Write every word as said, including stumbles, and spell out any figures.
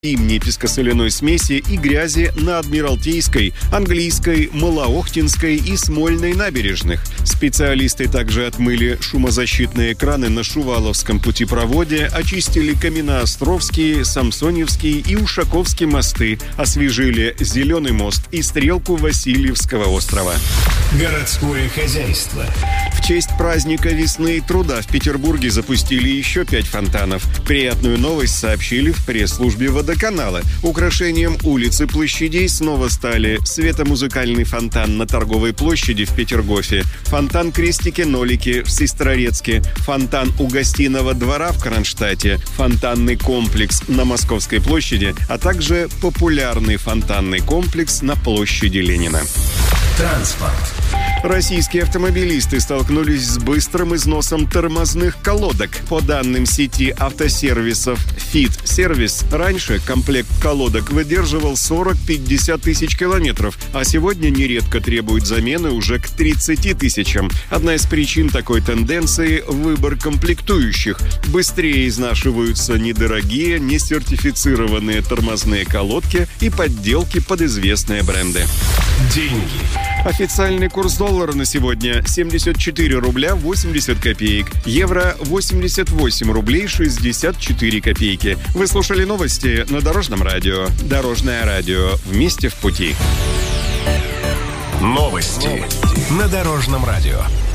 зимней пескосоляной смеси и грязи на Адмиралтейской, Английской, Малоохтинской и Смольной набережных. Специалисты также отмыли шумозащитные краны на Шуваловском путепроводе, очистили Каменноостровские, Самсоневские и Ушаковские мосты, освежили Зеленый мост и стрелку Васильевского острова. Городское хозяйство. В честь праздника весны и труда в Петербурге запустили еще пять фонтанов. Приятную новость сообщили в пресс-службе водоканала. Украшением улиц и площадей снова стали светомузыкальный фонтан на Торговой площади в Петергофе, фонтан Крестики-Нолики в Сестрорецке, фонтан у Гостиного двора в Кронштадте, фонтанный комплекс на Московской площади, а также популярный фонтанный комплекс на площади Ленина. Транспорт. Российские автомобилисты столкнулись с быстрым износом тормозных колодок. По данным сети автосервисов Fit Service, раньше комплект колодок выдерживал сорок-пятьдесят тысяч километров, а сегодня нередко требует замены уже к тридцати тысячам. Одна из причин такой тенденции – выбор комплектующих. Быстрее изнашиваются недорогие, несертифицированные тормозные колодки и подделки под известные бренды. Деньги. Официальный курс доллара на сегодня семьдесят четыре рубля восемьдесят копеек. Евро восемьдесят восемь рублей шестьдесят четыре копейки. Вы слушали новости на Дорожном радио. Дорожное радио. Вместе в пути. Новости на Дорожном радио.